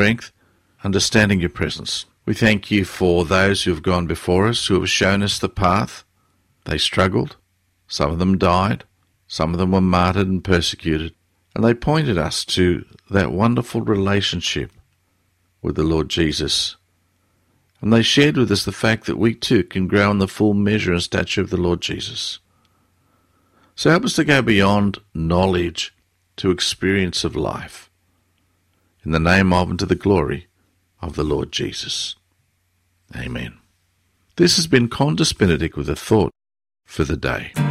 strength, understanding your presence. We thank you for those who have gone before us, who have shown us the path. They struggled. Some of them died. Some of them were martyred and persecuted. And they pointed us to that wonderful relationship with the Lord Jesus. And they shared with us the fact that we too can grow in the full measure and stature of the Lord Jesus. So help us to go beyond knowledge to experience of life. In the name of and to the glory of the Lord Jesus. Amen. This has been Qantas Benedict with a thought for the day.